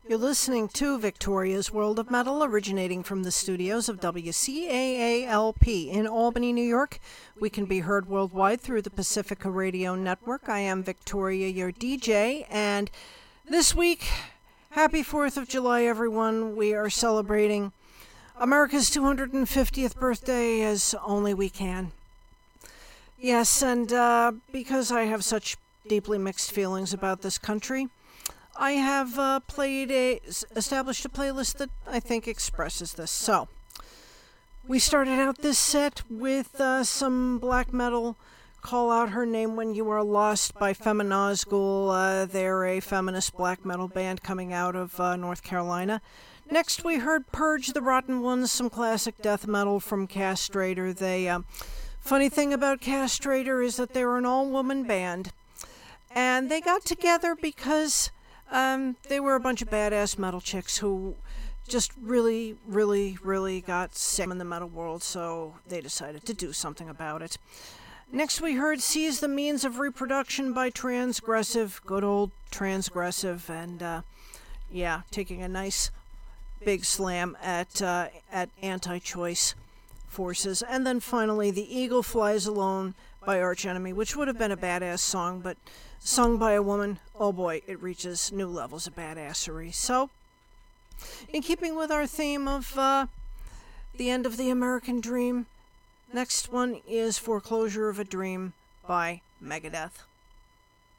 You're listening to Victoria's World of Metal, originating from the studios of WCAALP in Albany, New York. We can be heard worldwide through the Pacifica Radio Network. I am Victoria, your DJ, and this week, happy 4th of July, everyone. We are celebrating America's 250th birthday as only we can. Yes, and because I have such deeply mixed feelings about this country, I have established a playlist that I think expresses this. So, we started out this set with some black metal, Call Out Her Name When You Are Lost by Feminazgul. They're a feminist black metal band coming out of North Carolina. Next we heard Purge the Rotten Ones, some classic death metal from Castrator. Funny thing about Castrator is that they're an all-woman band, and they got together because they were a bunch of badass metal chicks who just really, really, really got sick in the metal world, so they decided to do something about it. Next we heard Seize the Means of Reproduction by Transgressive, good old Transgressive, and taking a nice big slam at anti-choice forces. And then finally, The Eagle Flies Alone by Arch Enemy, which would have been a badass song, but sung by a woman, oh boy, it reaches new levels of badassery. So, in keeping with our theme of the end of the American dream, next one is Foreclosure of a Dream by Megadeth.